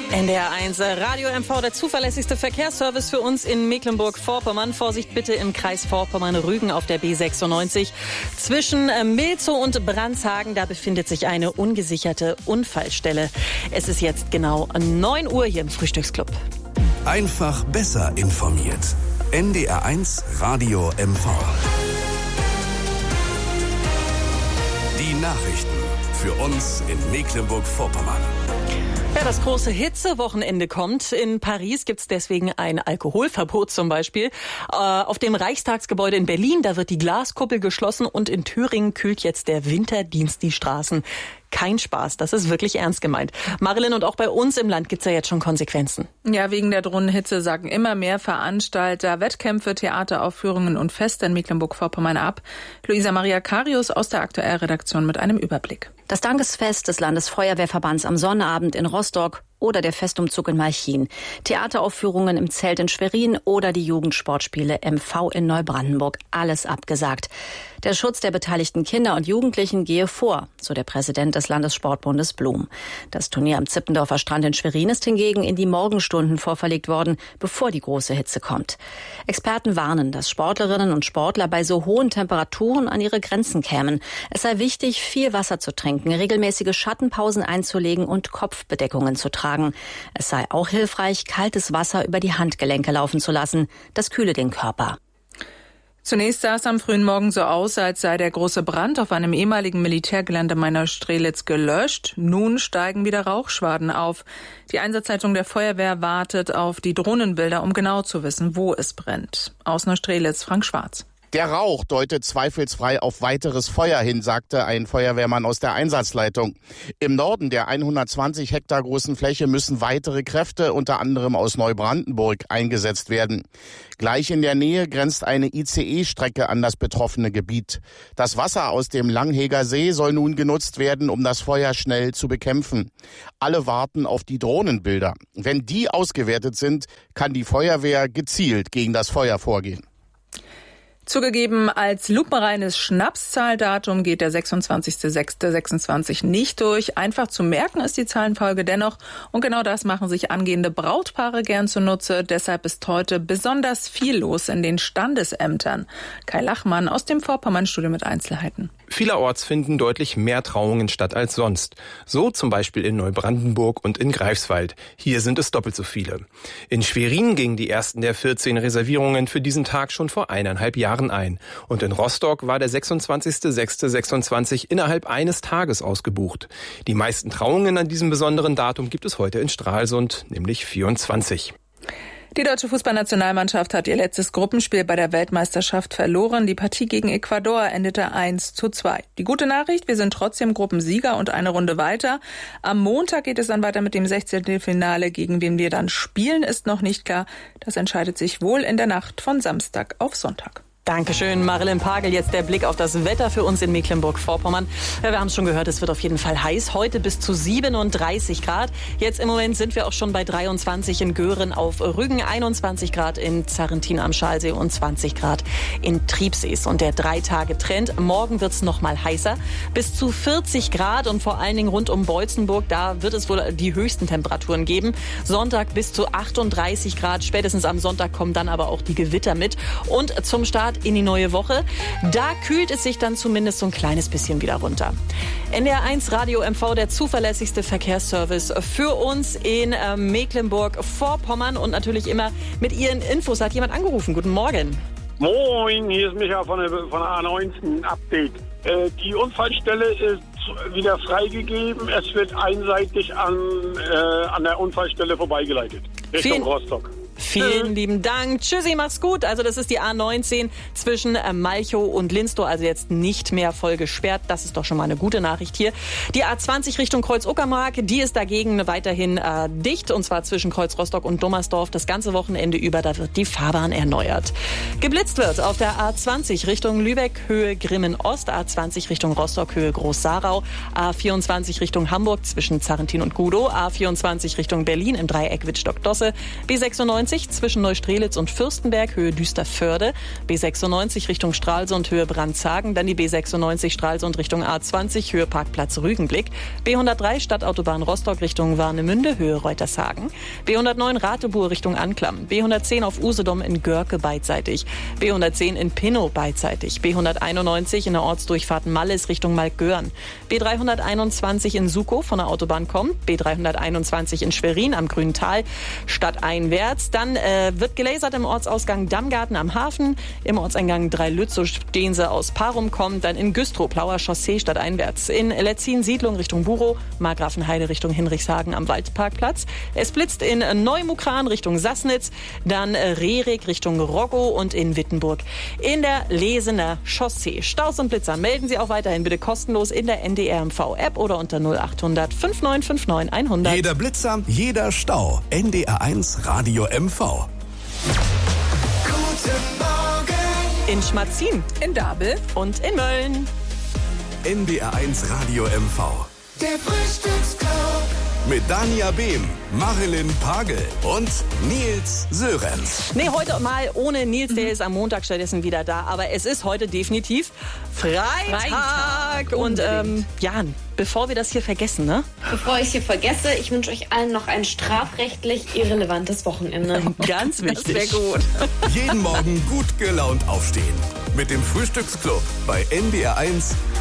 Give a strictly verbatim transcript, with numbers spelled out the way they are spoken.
N D R eins Radio M V, der zuverlässigste Verkehrsservice für uns in Mecklenburg-Vorpommern. Vorsicht bitte im Kreis Vorpommern-Rügen auf der B sechsundneunzig. Zwischen Milzow und Brandshagen, da befindet sich eine ungesicherte Unfallstelle. Es ist jetzt genau neun Uhr hier im Frühstücksclub. Einfach besser informiert. N D R eins Radio M V. Die Nachrichten für uns in Mecklenburg-Vorpommern. Ja, das große Hitzewochenende kommt. In Paris gibt es deswegen ein Alkoholverbot zum Beispiel. Äh, auf dem Reichstagsgebäude in Berlin, da wird die Glaskuppel geschlossen und in Thüringen kühlt jetzt der Winterdienst die Straßen. Kein Spaß, das ist wirklich ernst gemeint. Marilyn, und auch bei uns im Land gibt's ja jetzt schon Konsequenzen. Ja, wegen der drohenden Hitze sagen immer mehr Veranstalter Wettkämpfe, Theateraufführungen und Feste in Mecklenburg-Vorpommern ab. Luisa Maria Karius aus der Aktuellredaktion mit einem Überblick. Das Dankesfest des Landesfeuerwehrverbands am Sonnabend in Rostock oder der Festumzug in Malchin, Theateraufführungen im Zelt in Schwerin oder die Jugendsportspiele M V in Neubrandenburg. Alles abgesagt. Der Schutz der beteiligten Kinder und Jugendlichen gehe vor, so der Präsident des Landessportbundes Blum. Das Turnier am Zippendorfer Strand in Schwerin ist hingegen in die Morgenstunden vorverlegt worden, bevor die große Hitze kommt. Experten warnen, dass Sportlerinnen und Sportler bei so hohen Temperaturen an ihre Grenzen kämen. Es sei wichtig, viel Wasser zu trinken, regelmäßige Schattenpausen einzulegen und Kopfbedeckungen zu tragen. Es sei auch hilfreich, kaltes Wasser über die Handgelenke laufen zu lassen. Das kühle den Körper. Zunächst sah es am frühen Morgen so aus, als sei der große Brand auf einem ehemaligen Militärgelände Meiner-Strelitz gelöscht. Nun steigen wieder Rauchschwaden auf. Die Einsatzzeitung der Feuerwehr wartet auf die Drohnenbilder, um genau zu wissen, wo es brennt. Aus Neustrelitz, Frank Schwarz. Der Rauch deutet zweifelsfrei auf weiteres Feuer hin, sagte ein Feuerwehrmann aus der Einsatzleitung. Im Norden der hundertzwanzig Hektar großen Fläche müssen weitere Kräfte, unter anderem aus Neubrandenburg, eingesetzt werden. Gleich in der Nähe grenzt eine I C E-Strecke an das betroffene Gebiet. Das Wasser aus dem Langheger See soll nun genutzt werden, um das Feuer schnell zu bekämpfen. Alle warten auf die Drohnenbilder. Wenn die ausgewertet sind, kann die Feuerwehr gezielt gegen das Feuer vorgehen. Zugegeben, als lupenreines Schnapszahldatum geht der sechsundzwanzigster sechster sechsundzwanzig nicht durch. Einfach zu merken ist die Zahlenfolge dennoch. Und genau das machen sich angehende Brautpaare gern zunutze. Deshalb ist heute besonders viel los in den Standesämtern. Kai Lachmann aus dem Vorpommern-Studio mit Einzelheiten. Vielerorts finden deutlich mehr Trauungen statt als sonst. So zum Beispiel in Neubrandenburg und in Greifswald. Hier sind es doppelt so viele. In Schwerin gingen die ersten der vierzehn Reservierungen für diesen Tag schon vor eineinhalb Jahren ein. Und in Rostock war der sechsundzwanzigster sechster sechsundzwanzig innerhalb eines Tages ausgebucht. Die meisten Trauungen an diesem besonderen Datum gibt es heute in Stralsund, nämlich vierundzwanzig. Die deutsche Fußballnationalmannschaft hat ihr letztes Gruppenspiel bei der Weltmeisterschaft verloren. Die Partie gegen Ecuador endete eins zu zwei. Die gute Nachricht, wir sind trotzdem Gruppensieger und eine Runde weiter. Am Montag geht es dann weiter mit dem Sechzehntelfinale. Gegen wen wir dann spielen, ist noch nicht klar. Das entscheidet sich wohl in der Nacht von Samstag auf Sonntag. Dankeschön, Marilyn Pagel. Jetzt der Blick auf das Wetter für uns in Mecklenburg-Vorpommern. Ja, wir haben es schon gehört, es wird auf jeden Fall heiß. Heute bis zu siebenunddreißig Grad. Jetzt im Moment sind wir auch schon bei dreiundzwanzig in Göhren auf Rügen, einundzwanzig Grad in Zarrentin am Schalsee und zwanzig Grad in Triebsees. Und der Drei-Tage-Trend, morgen wird es noch mal heißer. Bis zu vierzig Grad und vor allen Dingen rund um Beutzenburg, da wird es wohl die höchsten Temperaturen geben. Sonntag bis zu achtunddreißig Grad. Spätestens am Sonntag kommen dann aber auch die Gewitter mit. Und zum Start in die neue Woche. Da kühlt es sich dann zumindest so ein kleines bisschen wieder runter. N D R eins Radio M V, der zuverlässigste Verkehrsservice für uns in äh, Mecklenburg-Vorpommern und natürlich immer mit Ihren Infos. Hat jemand angerufen? Guten Morgen. Moin, hier ist Micha von der, von der A neunzehn Update. Äh, die Unfallstelle ist wieder freigegeben. Es wird einseitig an, äh, an der Unfallstelle vorbeigeleitet. Richtung Vielen Rostock. Vielen lieben Dank. Tschüssi, mach's gut. Also das ist die A neunzehn zwischen äh, Malchow und Linstow, also jetzt nicht mehr voll gesperrt. Das ist doch schon mal eine gute Nachricht hier. Die A zwanzig Richtung Kreuz-Uckermark, die ist dagegen weiterhin äh, dicht, und zwar zwischen Kreuz-Rostock und Dommersdorf. Das ganze Wochenende über, da wird die Fahrbahn erneuert. Geblitzt wird auf der A zwanzig Richtung Lübeck, Höhe Grimmen-Ost, A zwanzig Richtung Rostock, Höhe Groß-Sarau, A vierundzwanzig Richtung Hamburg zwischen Zarrentin und Gudow, A vierundzwanzig Richtung Berlin im Dreieck Wittstock-Dosse, B sechsundneunzig fünfundneunzig zwischen Neustrelitz und Fürstenberg, Höhe Düsterförde. B sechsundneunzig Richtung Stralsund, Höhe Brandzagen. Dann die B sechsundneunzig Stralsund Richtung A zwanzig, Höhe Parkplatz Rügenblick. B hundertdrei Stadtautobahn Rostock Richtung Warnemünde, Höhe Reutershagen. B hundertneun Ratebuhr Richtung Anklam. B hundertzehn auf Usedom in Görke beidseitig. B hundertzehn in Pinnow beidseitig. B hunderteinundneunzig in der Ortsdurchfahrt Mallis Richtung Malkgörn. B dreihunderteinundzwanzig in Sukow von der Autobahn kommt. B dreihunderteinundzwanzig in Schwerin am Grünen Tal stadteinwärts. Dann äh, wird gelasert im Ortsausgang Dammgarten am Hafen. Im Ortseingang Dreilützow stehen sie aus Parum kommt. Dann in Güstrow, Plauer Chaussee stadteinwärts. In Letzin Siedlung Richtung Burow. Markgrafenheide Richtung Hinrichshagen am Waldparkplatz. Es blitzt in Neumukran Richtung Sassnitz. Dann äh, Rerik Richtung Roggow und in Wittenburg in der Lesener Chaussee. Staus und Blitzer melden Sie auch weiterhin bitte kostenlos in der N D R M V-App oder unter null achthundert fünfundneunzig neunundfünfzig hundert. Jeder Blitzer, jeder Stau. N D R eins Radio M V. Guten Morgen. In Schmatzin, In Dabel. und in Mölln. N D R eins Radio M V. Der Frühstücksclub. Mit Dania Behm, Marilyn Pagel und Nils Sörenz. Nee, heute mal ohne Nils, der ist am Montag stattdessen wieder da. Aber es ist heute definitiv Freitag. Freitag, Und ähm, unbedingt. Jan, bevor wir das hier vergessen, ne? Bevor ich es hier vergesse, ich wünsche euch allen noch ein strafrechtlich irrelevantes Wochenende. Ganz wichtig. Das wäre gut. Jeden Morgen gut gelaunt aufstehen. Mit dem Frühstücksclub bei N D R eins